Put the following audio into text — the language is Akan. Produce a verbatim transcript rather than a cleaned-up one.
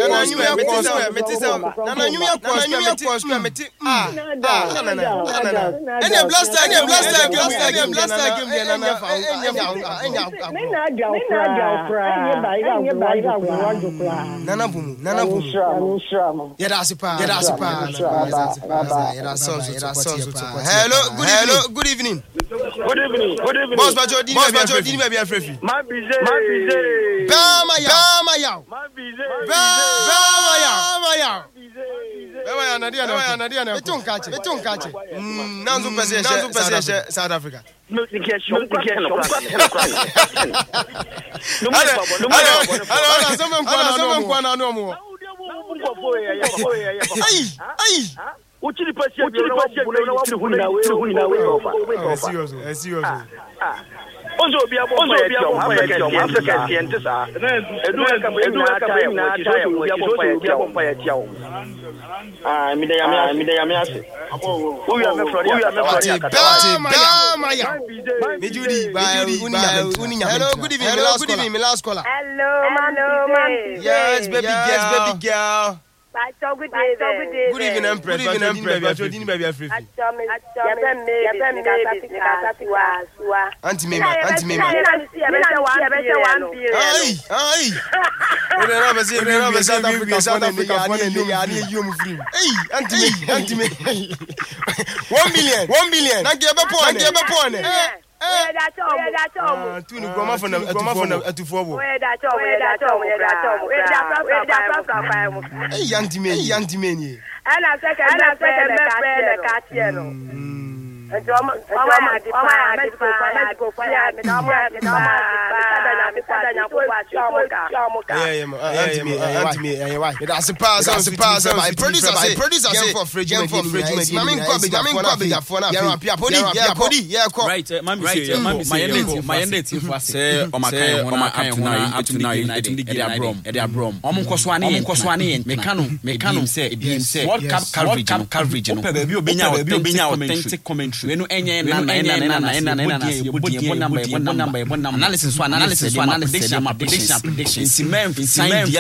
na nyumi akọ so meti se na na nyumi akọ so meti akọ so meti ah ah na na na ene blaster ene blaster blaster game blaster game na na enya enya me na aja okra enya ba ira ba ira okra nana bumu nana bumu yeda asipa yeda asipa yeda so so so hello good hello good evening good evening good evening boss bajo dini boss bajo dini be afrefi ma bize ma bize bama ya bama ya ma bize bama ya bama ya bama ya nadia na nadia na beton kache beton kache mm nanzo pese nanzo pese South Africa no dikesho dikesho no mo no mo ala so me nkwa na so me nkwa na no mo ai ai uchili pese uchili pese na huni na we huni na we over serious serious Ozo bia bo fa ya tiom Africa tiom Africa tiente sa edu ka edu ka ba na ta ya bia bo fa ya bia bo fa ya tiom ah mi da ya mi mi da ya mi ase o ya me flori ya me flori ka ta ma ya me judi ba uni nya hello good evening hello good evening my last caller hello mano yes baby yes baby girl Bye, so good day. So good day. Good evening, Empress. Good evening, Empress. But you didn't baby free. Achome, achome, me, me, me, Auntie me, auntie me. Ay, ay. We don't have a say, we don't have a South Africa, South Africa, for the new, I need you free. Hey, auntie me, auntie me. One billion, one billion. Not give a point, give a point. Eh, that's all, that's all. Tu nous comment font comment font à tout fois. Ouais, that's all, ouais, that's all, ouais, that's all. Ouais, that's all, ouais, that's all. Hey, auntie me, auntie me. And I say, and I say, the cat, the cat, and so mama, mama, the fire, the fire, go fire, the mama, the mama, the father, the father, yeah, yeah, auntie me, auntie me, yeah, why? That's a pass, that's a pass. My producer, my producer say for fridge, for fridge. Mami kwa bija, mami kwa bija for na. Yeah, pia podi, yeah, podi, yeah, ko. Right, mami say, mami say, my native, my native for say, o makan, o makan tonight, up tonight, it will get a brom, get a brom. Omo koswani, omo koswani, mekano, mekano say, it say, World Cup coverage, coverage. Baby, obinya, obinya, authentic commentary. We no enye na na na na na na na na ye body ye number ye number ye number analysis so analysis so analysis prediction prediction prediction